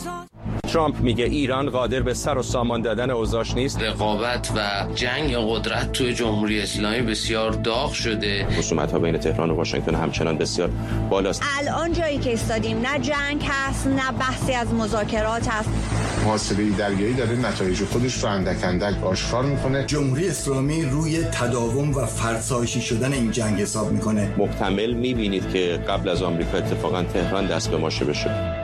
ترامپ میگه ایران قادر به سر و سامان دادن اوضاعش نیست. رقابت و جنگ قدرت توی جمهوری اسلامی بسیار داغ شده. خصومت‌ها بین تهران و واشنگتن همچنان بسیار بالاست. الان جایی که ایستادیم نه جنگ هست نه بحثی از مذاکرات هست. محاصره دریایی داره نتایج خودش رو اندک اندک آشکار میکنه. جمهوری اسلامی روی تداوم و فرسایشی شدن این جنگ حساب میکنه. محتمل میبینید که قبل از آمریکا اتفاقا تهران دست به ماشه بشه.